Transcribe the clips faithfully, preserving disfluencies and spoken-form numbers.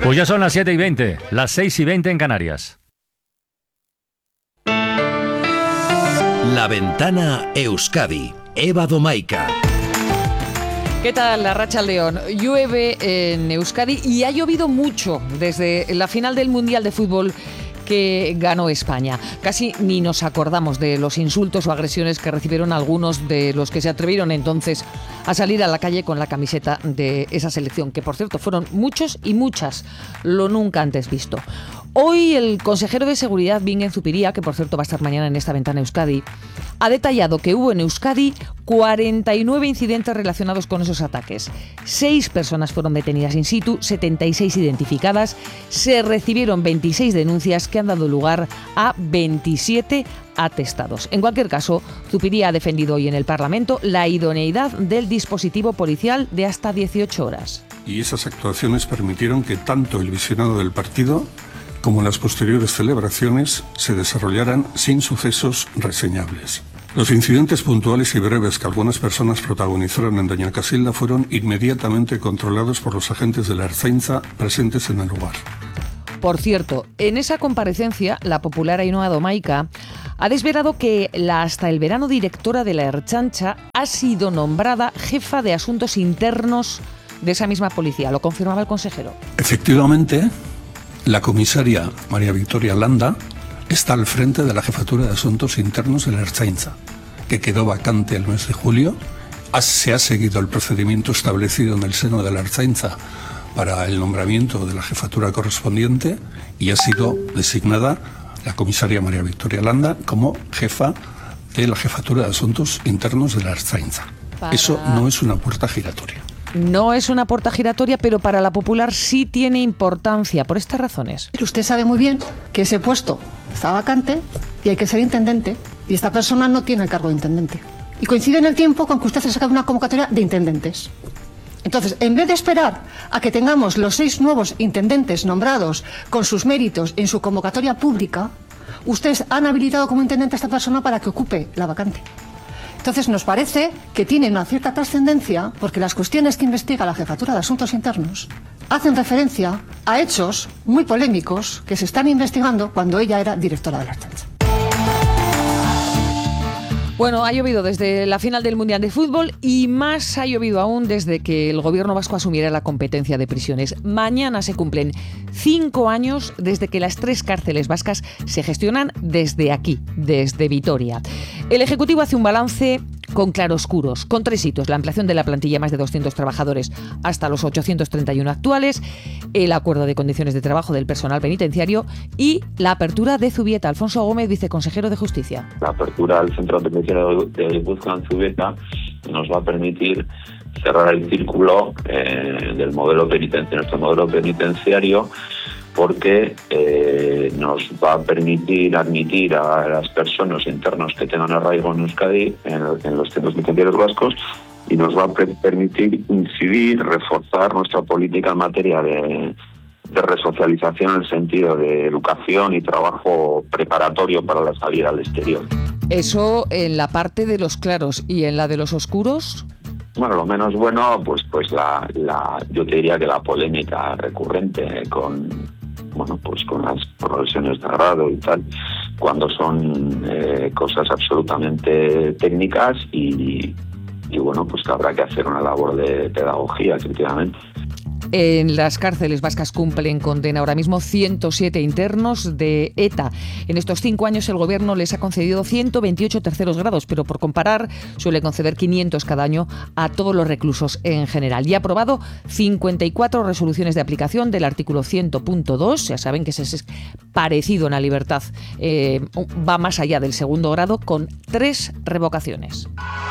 Pues ya son las siete y veinte, las seis y veinte en Canarias. La Ventana Euskadi, Eva Domaica. ¿Qué tal, Arratsaldeon? Llueve en Euskadi y ha llovido mucho desde la final del Mundial de Fútbol que ganó España. Casi ni nos acordamos de los insultos o agresiones que recibieron algunos de los que se atrevieron entonces a salir a la calle con la camiseta de esa selección, que por cierto fueron muchos y muchas, lo nunca antes visto. Hoy el consejero de Seguridad, Bingen Zupiria, que por cierto va a estar mañana en esta Ventana Euskadi, ha detallado que hubo en Euskadi cuarenta y nueve incidentes relacionados con esos ataques. Seis personas fueron detenidas in situ, setenta y seis identificadas, se recibieron veintiséis denuncias que han dado lugar a veintisiete atestados. En cualquier caso, Zupiria ha defendido hoy en el Parlamento la idoneidad del dispositivo policial de hasta dieciocho horas. Y esas actuaciones permitieron que tanto el visionado del partido como las posteriores celebraciones se desarrollaran sin sucesos reseñables. Los incidentes puntuales y breves que algunas personas protagonizaron en Doña Casilda fueron inmediatamente controlados por los agentes de la Ertzaintza presentes en el lugar. Por cierto, en esa comparecencia, la popular Ainhoa Domaica ha desvelado que la hasta el verano directora de la Ertzaintza ha sido nombrada jefa de asuntos internos de esa misma policía. ¿Lo confirmaba el consejero? Efectivamente, la comisaria María Victoria Landa está al frente de la Jefatura de Asuntos Internos de la Ertzaintza, que quedó vacante el mes de julio. Se ha seguido el procedimiento establecido en el seno de la Ertzaintza para el nombramiento de la jefatura correspondiente y ha sido designada la comisaria María Victoria Landa como jefa de la Jefatura de Asuntos Internos de la Ertzaintza. Para... Eso no es una puerta giratoria. No es una puerta giratoria, pero para la popular sí tiene importancia, por estas razones. Pero usted sabe muy bien que ese puesto está vacante y hay que ser intendente, y esta persona no tiene el cargo de intendente. Y coincide en el tiempo con que usted se saca una convocatoria de intendentes. Entonces, en vez de esperar a que tengamos los seis nuevos intendentes nombrados con sus méritos en su convocatoria pública, ustedes han habilitado como intendente a esta persona para que ocupe la vacante. Entonces nos parece que tiene una cierta trascendencia porque las cuestiones que investiga la Jefatura de Asuntos Internos hacen referencia a hechos muy polémicos que se están investigando cuando ella era directora de la Ertzaintza. Bueno, ha llovido desde la final del Mundial de Fútbol y más ha llovido aún desde que el gobierno vasco asumiera la competencia de prisiones. Mañana se cumplen cinco años desde que las tres cárceles vascas se gestionan desde aquí, desde Vitoria. El Ejecutivo hace un balance con claroscuros, con tres hitos: la ampliación de la plantilla a más de doscientos trabajadores hasta los ochocientos treinta y uno actuales, el acuerdo de condiciones de trabajo del personal penitenciario y la apertura de Zubieta. Alfonso Gómez, viceconsejero de Justicia. La apertura del centro penitenciario de Guipúzcoa en Zubieta nos va a permitir cerrar el círculo eh, del modelo penitenciario, nuestro modelo penitenciario, porque eh, nos va a permitir admitir a las personas internos que tengan arraigo en Euskadi, en, en los centros penitenciarios vascos, y nos va a pre- permitir incidir, reforzar nuestra política en materia de, de resocialización en el sentido de educación y trabajo preparatorio para la salida al exterior. Eso en la parte de los claros, ¿y en la de los oscuros? Bueno, lo menos bueno, pues pues la, la yo te diría que la polémica recurrente con bueno pues con las progresiones de grado y tal, cuando son eh, cosas absolutamente técnicas y, y bueno, pues que habrá que hacer una labor de pedagogía, efectivamente. En las cárceles vascas cumplen condena ahora mismo ciento siete internos de ETA. En estos cinco años el gobierno les ha concedido ciento veintiocho terceros grados, pero por comparar suele conceder quinientos cada año a todos los reclusos en general. Y ha aprobado cincuenta y cuatro resoluciones de aplicación del artículo cien punto dos. Ya saben que ese es parecido en la libertad, eh, va más allá del segundo grado, con tres revocaciones.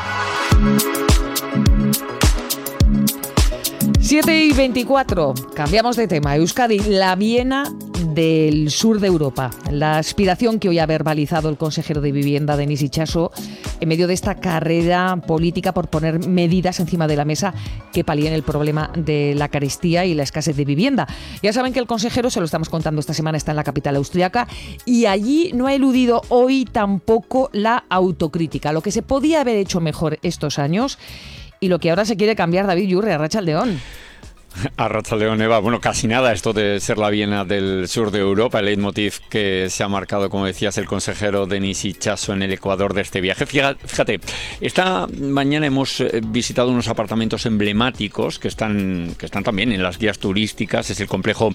siete y veinticuatro, cambiamos de tema. Euskadi, la Viena del sur de Europa. La aspiración que hoy ha verbalizado el consejero de Vivienda, Denis Itxaso, en medio de esta carrera política por poner medidas encima de la mesa que palíen el problema de la carestía y la escasez de vivienda. Ya saben que el consejero, se lo estamos contando esta semana, está en la capital austriaca y allí no ha eludido hoy tampoco la autocrítica. Lo que se podía haber hecho mejor estos años y lo que ahora se quiere cambiar. David Yurre, Arratsaldeon. Arratsaldeon, Eva. Bueno, casi nada esto de ser la Viena del sur de Europa, el leitmotiv que se ha marcado, como decías, el consejero Denis Itxaso en el Ecuador de este viaje. Fíjate, esta mañana hemos visitado unos apartamentos emblemáticos que están, que están también en las guías turísticas. Es el complejo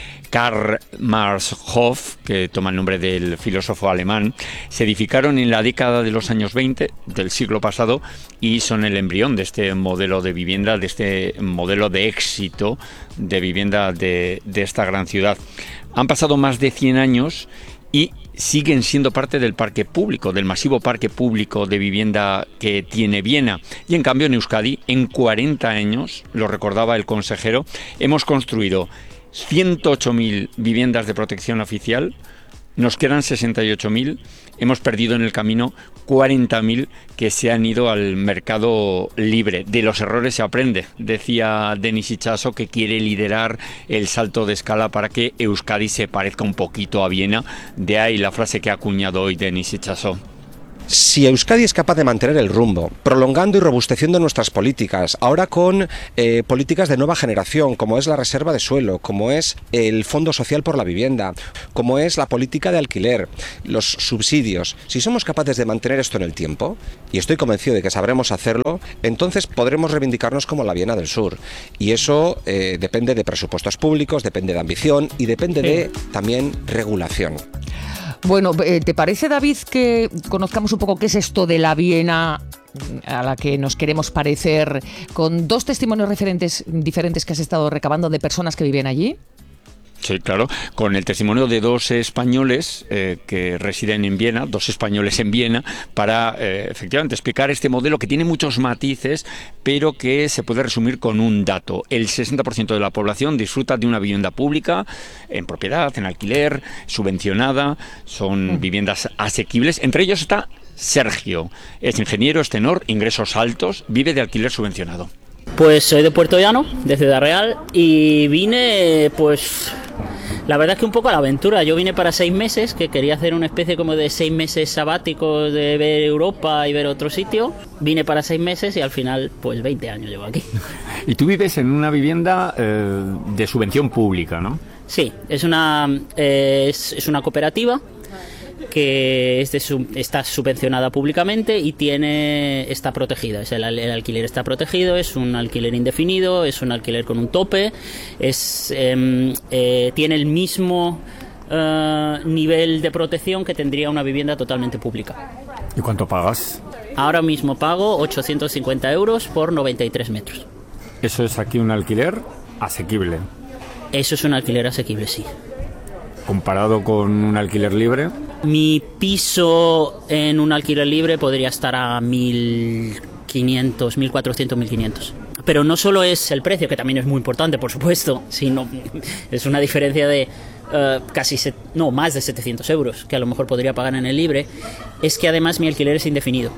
Karl-Marx-Hof, que toma el nombre del filósofo alemán. Se edificaron en la década de los años veinte del siglo pasado y son el embrión de este modelo de vivienda, de este modelo de éxito de vivienda de, de esta gran ciudad. Han pasado más de cien años y siguen siendo parte del parque público, del masivo parque público de vivienda que tiene Viena. Y en cambio en Euskadi, en cuarenta años, lo recordaba el consejero, hemos construido ciento ocho mil viviendas de protección oficial, nos quedan sesenta y ocho mil, hemos perdido en el camino cuarenta mil que se han ido al mercado libre. De los errores se aprende, decía Denis Itxaso, que quiere liderar el salto de escala para que Euskadi se parezca un poquito a Viena. De ahí la frase que ha acuñado hoy Denis Itxaso. Si Euskadi es capaz de mantener el rumbo, prolongando y robusteciendo nuestras políticas, ahora con eh, políticas de nueva generación, como es la reserva de suelo, como es el Fondo Social por la Vivienda, como es la política de alquiler, los subsidios, si somos capaces de mantener esto en el tiempo, y estoy convencido de que sabremos hacerlo, entonces podremos reivindicarnos como la Viena del Sur. Y eso eh, depende de presupuestos públicos, depende de ambición y depende de también regulación. Bueno, ¿te parece, David, que conozcamos un poco qué es esto de la Viena a la que nos queremos parecer, con dos testimonios referentes, diferentes que has estado recabando de personas que viven allí? Sí, claro, con el testimonio de dos españoles eh, que residen en Viena, dos españoles en Viena, para eh, efectivamente explicar este modelo que tiene muchos matices, pero que se puede resumir con un dato. El sesenta por ciento de la población disfruta de una vivienda pública, en propiedad, en alquiler, subvencionada, son mm. viviendas asequibles. Entre ellos está Sergio, es ingeniero, es tenor, ingresos altos, vive de alquiler subvencionado. Pues soy de Puerto Llano, de Ciudad Real, y vine, pues, la verdad es que un poco a la aventura. Yo vine para seis meses, que quería hacer una especie como de seis meses sabáticos de ver Europa y ver otro sitio. Vine para seis meses y al final, pues, veinte años llevo aquí. Y tú vives en una vivienda eh, de subvención pública, ¿no? Sí, es una, eh, es, es una cooperativa que es de su, está subvencionada públicamente y tiene está protegida. Es el, el alquiler está protegido, es un alquiler indefinido, es un alquiler con un tope, es eh, eh, tiene el mismo eh, nivel de protección que tendría una vivienda totalmente pública. ¿Y cuánto pagas? Ahora mismo pago ochocientos cincuenta euros por noventa y tres metros. ¿Eso es aquí un alquiler asequible? Eso es un alquiler asequible, sí. ¿Comparado con un alquiler libre? Mi piso en un alquiler libre podría estar a mil quinientos, mil cuatrocientos, mil quinientos. Pero no solo es el precio, que también es muy importante, por supuesto, sino es una diferencia de uh, casi, set, no, más de setecientos euros, que a lo mejor podría pagar en el libre. Es que además mi alquiler es indefinido,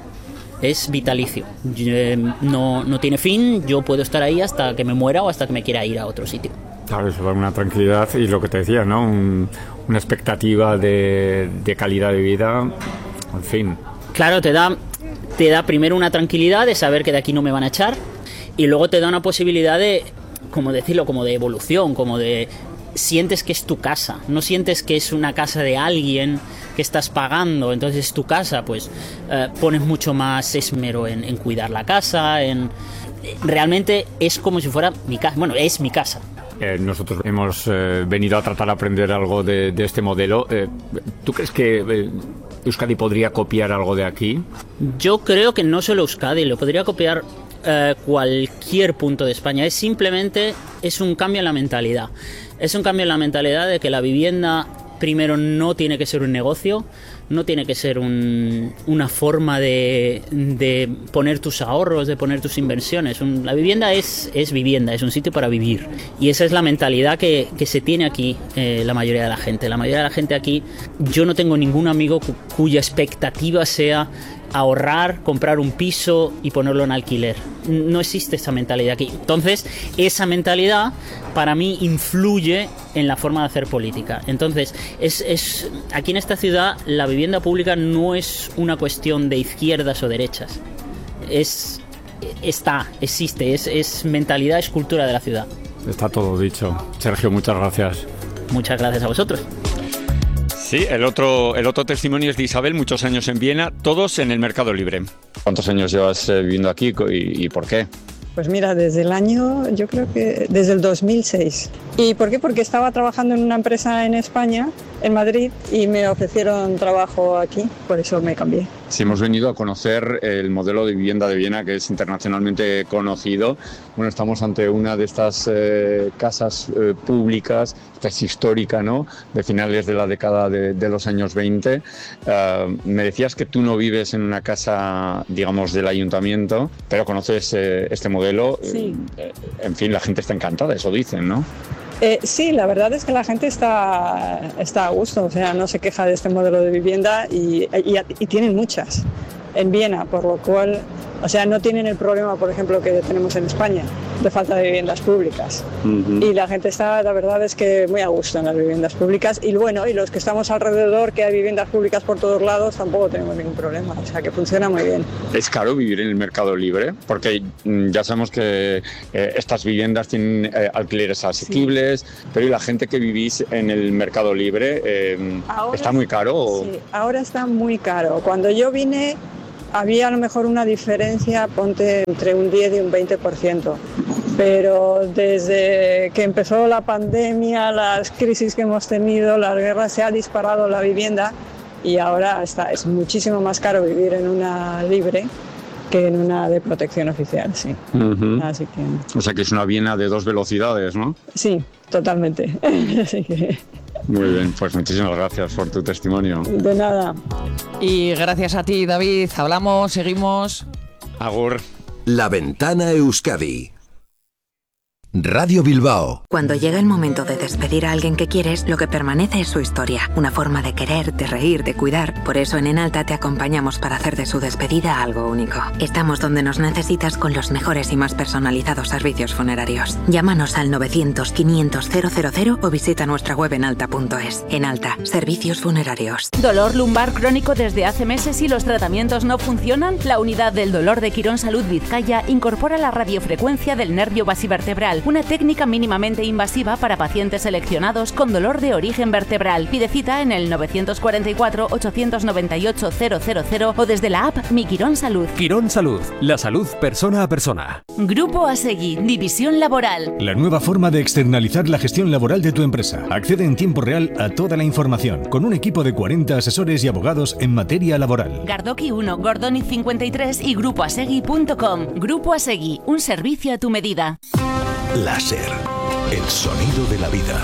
es vitalicio. Yo, no, no tiene fin, yo puedo estar ahí hasta que me muera o hasta que me quiera ir a otro sitio. Claro, eso da una tranquilidad y lo que te decía, ¿no? Un, una expectativa de, de calidad de vida, en fin. Claro, te da, te da primero una tranquilidad de saber que de aquí no me van a echar y luego te da una posibilidad de, como decirlo, como de evolución, como de sientes que es tu casa, no sientes que es una casa de alguien que estás pagando, entonces es tu casa, pues eh, pones mucho más esmero en, en cuidar la casa, en realmente es como si fuera mi casa, bueno, es mi casa. Eh, nosotros hemos eh, venido a tratar de aprender algo de, de este modelo. Eh, ¿Tú crees que eh, Euskadi podría copiar algo de aquí? Yo creo que no solo Euskadi, lo podría copiar eh, cualquier punto de España. Es simplemente es un cambio en la mentalidad. Es un cambio en la mentalidad de que la vivienda, primero, no tiene que ser un negocio, no tiene que ser un, una forma de, de poner tus ahorros, de poner tus inversiones. Un, la vivienda es, es vivienda, es un sitio para vivir. Y esa es la mentalidad que, que se tiene aquí eh, la mayoría de la gente. La mayoría de la gente aquí, yo no tengo ningún amigo cu- cuya expectativa sea ahorrar, comprar un piso y ponerlo en alquiler. No existe esa mentalidad aquí. Entonces, esa mentalidad para mí influye en la forma de hacer política. Entonces, es, es aquí en esta ciudad la vivienda pública no es una cuestión de izquierdas o derechas. Es está, existe, es, es mentalidad, es cultura de la ciudad. está todo dicho. Sergio, muchas gracias. Muchas gracias a vosotros. Sí, el otro, el otro testimonio es de Isabel, muchos años en Viena, todos en el Mercado Libre. ¿Cuántos años llevas eh, viviendo aquí y, y por qué? Pues mira, desde el año, yo creo que desde el dos mil seis. ¿Y por qué? Porque estaba trabajando en una empresa en España, en Madrid, y me ofrecieron trabajo aquí, por eso me cambié. Sí, hemos venido a conocer el modelo de vivienda de Viena, que es internacionalmente conocido. Bueno, estamos ante una de estas eh, casas eh, públicas, esta es histórica, ¿no?, de finales de la década de, de los años veinte. Uh, me decías que tú no vives en una casa, digamos, del ayuntamiento, pero conoces eh, este modelo. Sí. Eh, en fin, la gente está encantada, eso dicen, ¿no? Eh, sí, la verdad es que la gente está, está a gusto, o sea, no se queja de este modelo de vivienda y, y, y tienen muchas en Viena, por lo cual, o sea, no tienen el problema, por ejemplo, que tenemos en España, de falta de viviendas públicas. Uh-huh. Y la gente está, la verdad es que muy a gusto en las viviendas públicas. Y bueno, y los que estamos alrededor, que hay viviendas públicas por todos lados, tampoco tenemos ningún problema, o sea, que funciona muy bien. ¿Es caro vivir en el Mercado Libre? Porque ya sabemos que eh, estas viviendas tienen eh, alquileres asequibles, sí. Pero ¿y la gente que vivís en el Mercado Libre eh, está muy caro? ¿O? Sí, ahora está muy caro. Cuando yo vine, había a lo mejor una diferencia, ponte, entre un diez y un veinte por ciento. Pero desde que empezó la pandemia, las crisis que hemos tenido, las guerras, se ha disparado la vivienda y ahora está, es muchísimo más caro vivir en una libre que en una de protección oficial, sí. Uh-huh. Así que... O sea que es una Viena de dos velocidades, ¿no? Sí, totalmente. Así que... Muy bien, pues muchísimas gracias por tu testimonio. De nada. Y gracias a ti, David. Hablamos, seguimos. Agur. La Ventana Euskadi. Radio Bilbao. Cuando llega el momento de despedir a alguien que quieres, lo que permanece es su historia. Una forma de querer, de reír, de cuidar. Por eso en Enalta te acompañamos para hacer de su despedida algo único. Estamos donde nos necesitas con los mejores y más personalizados servicios funerarios. Llámanos al novecientos, quinientos, cero cero cero o visita nuestra web enalta punto es. Enalta, servicios funerarios. ¿Dolor lumbar crónico desde hace meses y los tratamientos no funcionan? La unidad del dolor de Quirón Salud Vizcaya incorpora la radiofrecuencia del nervio basivertebral, una técnica mínimamente invasiva para pacientes seleccionados con dolor de origen vertebral. Pide cita en el novecientos cuarenta y cuatro, ochocientos noventa y ocho, cero cero cero o desde la app Mi Quirón Salud. Quirón Salud, la salud persona a persona. Grupo Asegui, División Laboral. La nueva forma de externalizar la gestión laboral de tu empresa. Accede en tiempo real a toda la información, con un equipo de cuarenta asesores y abogados en materia laboral. Gardoki uno, Gordoni cincuenta y tres y grupo asegui punto com. Grupo Asegui, un servicio a tu medida. Láser, el sonido de la vida.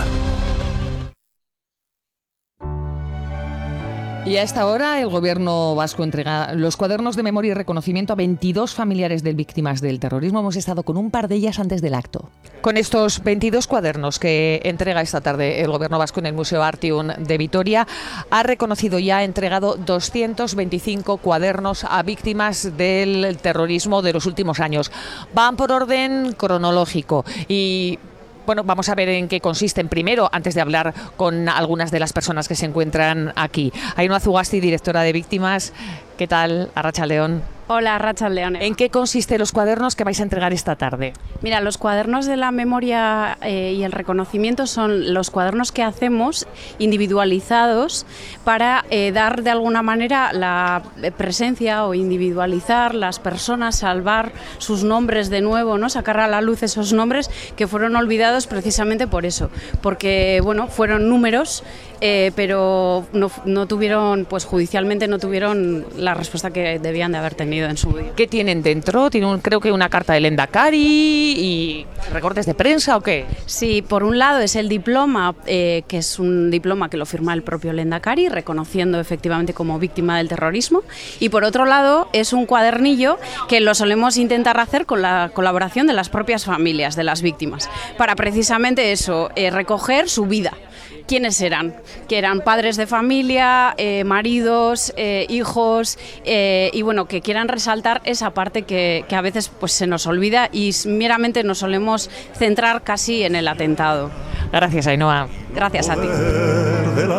Y a esta hora el Gobierno vasco entrega los cuadernos de memoria y reconocimiento a veintidós familiares de víctimas del terrorismo. Hemos estado con un par de ellas antes del acto. Con estos veintidós cuadernos que entrega esta tarde el Gobierno vasco en el Museo Artium de Vitoria, ha reconocido y ha entregado doscientos veinticinco cuadernos a víctimas del terrorismo de los últimos años. Van por orden cronológico y... Bueno, vamos a ver en qué consisten primero, antes de hablar con algunas de las personas que se encuentran aquí. Ainhoa Zugasti, directora de Víctimas. ¿Qué tal, Arratsaldeon? Hola, Arratsaldeon. ¿En qué consisten los cuadernos que vais a entregar esta tarde? Mira, los cuadernos de la memoria eh, y el reconocimiento son los cuadernos que hacemos individualizados para eh, dar de alguna manera la presencia o individualizar las personas, salvar sus nombres de nuevo, ¿no? Sacar a la luz esos nombres que fueron olvidados precisamente por eso, porque bueno, fueron números, eh, pero no, no tuvieron, pues judicialmente no tuvieron la respuesta que debían de haber tenido en su día. ¿Qué tienen dentro? Tiene un, creo que una carta del Endacari y recortes de prensa, ¿o qué? Sí, por un lado es el diploma, eh, que es un diploma que lo firma el propio Lehendakari, reconociendo efectivamente como víctima del terrorismo, y por otro lado es un cuadernillo que lo solemos intentar hacer con la colaboración de las propias familias de las víctimas, para precisamente eso, eh, recoger su vida. ¿Quiénes eran? Que eran padres de familia, eh, maridos, eh, hijos, eh, y bueno, que quieran resaltar esa parte que, que a veces pues se nos olvida y meramente nos solemos centrar casi en el atentado. Gracias, Ainhoa. Gracias a ti.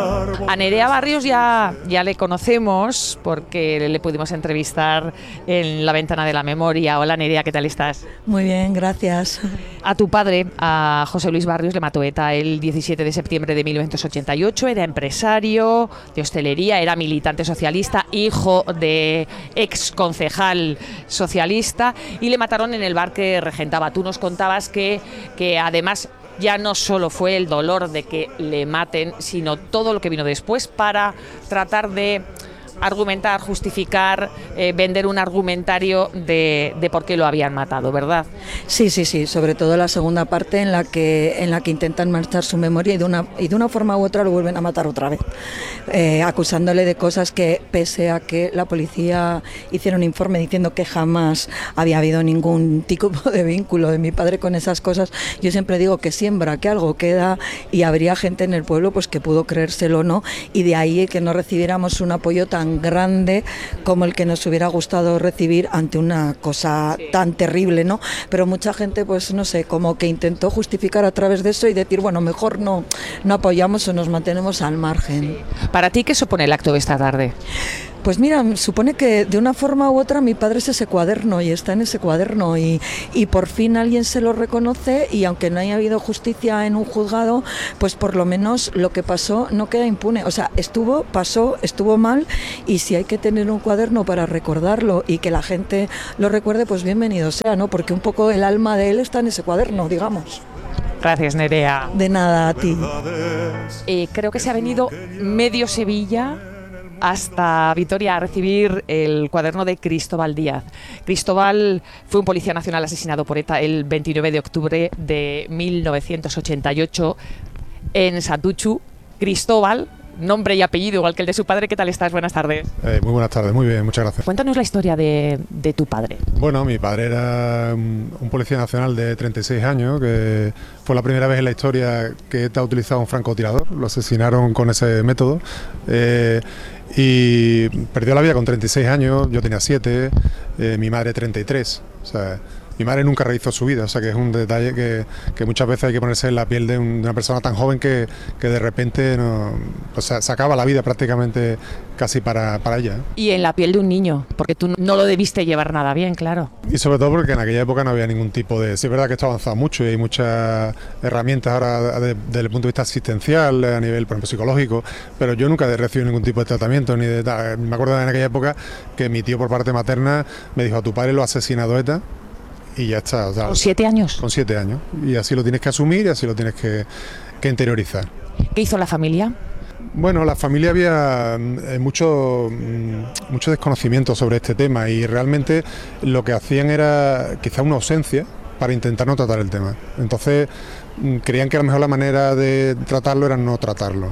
A Nerea Barrios ya, ya le conocemos porque le pudimos entrevistar en La Ventana de la Memoria. Hola Nerea, ¿qué tal estás? Muy bien, gracias. A tu padre, a José Luis Barrios, le mató ETA el diecisiete de septiembre de mil novecientos ochenta y ocho. Era empresario de hostelería, era militante socialista, hijo de ex concejal socialista, y le mataron en el bar que regentaba. Tú nos contabas que, que además ya no solo fue el dolor de que le maten, sino todo lo que vino después para tratar de argumentar, justificar, eh, vender un argumentario de, de por qué lo habían matado, ¿verdad? Sí, sí, sí, sobre todo la segunda parte en la que en la que intentan manchar su memoria y de una y de una forma u otra lo vuelven a matar otra vez, eh, acusándole de cosas que, pese a que la policía hiciera un informe diciendo que jamás había habido ningún tipo de vínculo de mi padre con esas cosas, yo siempre digo que siembra, que algo queda, y habría gente en el pueblo pues que pudo creérselo, ¿no? Y de ahí que no recibiéramos un apoyo tan grande como el que nos hubiera gustado recibir ante una cosa tan terrible, ¿no? Pero mucha gente, pues no sé, como que intentó justificar a través de eso y decir, bueno, mejor no, no apoyamos o nos mantenemos al margen. ¿Para ti qué supone el acto de esta tarde? Pues mira, supone que de una forma u otra mi padre es ese cuaderno y está en ese cuaderno y, y por fin alguien se lo reconoce, y aunque no haya habido justicia en un juzgado, pues por lo menos lo que pasó no queda impune. O sea, estuvo, pasó, estuvo mal, y si hay que tener un cuaderno para recordarlo y que la gente lo recuerde, pues bienvenido sea, ¿no? Porque un poco el alma de él está en ese cuaderno, digamos. Gracias, Nerea. De nada, a ti. Eh, creo que se ha venido medio Sevilla hasta Vitoria a recibir el cuaderno de Cristóbal Díaz. Cristóbal fue un policía nacional asesinado por ETA el veintinueve de octubre de mil novecientos ochenta y ocho en Santuchu. Cristóbal, nombre y apellido igual que el de su padre. ¿Qué tal estás? Buenas tardes. Eh, muy buenas tardes, muy bien, muchas gracias. Cuéntanos la historia de, de tu padre. Bueno, mi padre era un, un policía nacional de treinta y seis años, que fue la primera vez en la historia que ETA ha utilizado un francotirador. Lo asesinaron con ese método. Eh, y perdió la vida con treinta y seis años, yo tenía siete, eh, mi madre treinta y tres. O sea, mi madre nunca rehizo su vida, o sea que es un detalle que, que muchas veces hay que ponerse en la piel de, un, de una persona tan joven que, que de repente no, o sea, se acaba la vida prácticamente casi para, para ella. Y en la piel de un niño, porque tú no lo debiste llevar nada bien, claro. Y sobre todo porque en aquella época no había ningún tipo de... Sí, es verdad que esto ha avanzado mucho y hay muchas herramientas ahora de, desde el punto de vista asistencial, a nivel, por ejemplo, psicológico, pero yo nunca he recibido ningún tipo de tratamiento, ni de... Me acuerdo en aquella época que mi tío por parte materna me dijo, a tu padre lo ha asesinado ETA. Y ya está. O sea, ¿Con siete años? Con siete años. Y así lo tienes que asumir y así lo tienes que, que interiorizar. ¿Qué hizo la familia? Bueno, la familia había eh, mucho, mm, mucho desconocimiento sobre este tema y realmente lo que hacían era quizá una ausencia para intentar no tratar el tema. Entonces mm, creían que a lo mejor la manera de tratarlo era no tratarlo.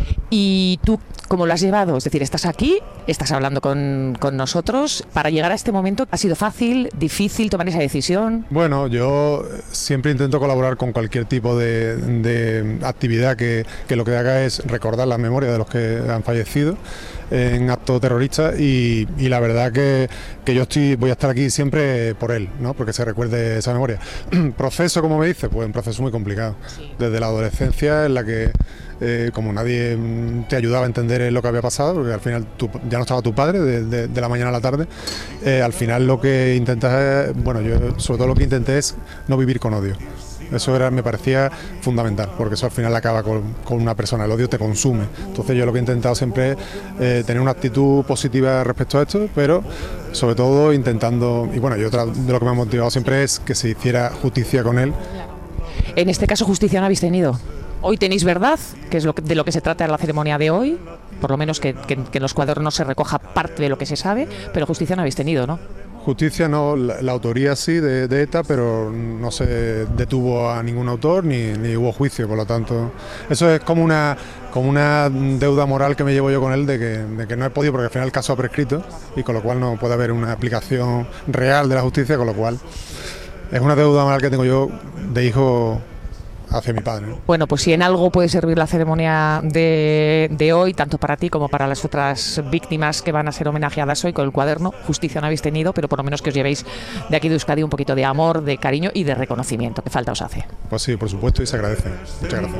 ¿Y tú cómo lo has llevado? Es decir, estás aquí, estás hablando con, con nosotros. Para llegar a este momento, ¿ha sido fácil, difícil tomar esa decisión? Bueno, yo siempre intento colaborar con cualquier tipo de, de actividad que, que lo que haga es recordar la memoria de los que han fallecido en actos terroristas y, y la verdad que, que yo estoy voy a estar aquí siempre por él, ¿no? Porque se recuerde esa memoria. ¿Proceso, como me dice? Pues un proceso muy complicado. Sí. Desde la adolescencia, en la que eh, como nadie te ayudaba a entender lo que había pasado, porque al final tu, ya no estaba tu padre de, de, de la mañana a la tarde, eh, al final lo que intentas es, bueno, yo sobre todo lo que intenté es no vivir con odio. Eso era, me parecía fundamental, porque eso al final acaba con, con una persona, el odio te consume. Entonces yo lo que he intentado siempre es eh, tener una actitud positiva respecto a esto, pero sobre todo intentando, y bueno, y otra de lo que me ha motivado siempre es que se hiciera justicia con él. En este caso, justicia no habéis tenido. Hoy tenéis verdad, que es lo que, de lo que se trata la ceremonia de hoy, por lo menos que, que, que en los cuadernos se recoja parte de lo que se sabe, pero justicia no habéis tenido, ¿no? Justicia no, la, la autoría sí de, de ETA, pero no se detuvo a ningún autor ni, ni hubo juicio, por lo tanto, eso es como una como una deuda moral que me llevo yo con él de que, de que no he podido, porque al final el caso ha prescrito y con lo cual no puede haber una aplicación real de la justicia, con lo cual es una deuda moral que tengo yo de hijo hacia mi padre, ¿no? Bueno, pues si en algo puede servir la ceremonia de, de hoy, tanto para ti como para las otras víctimas que van a ser homenajeadas hoy con el cuaderno, justicia no habéis tenido, pero por lo menos que os llevéis de aquí de Euskadi un poquito de amor, de cariño y de reconocimiento, que falta os hace. Pues sí, por supuesto, y se agradece. Muchas gracias.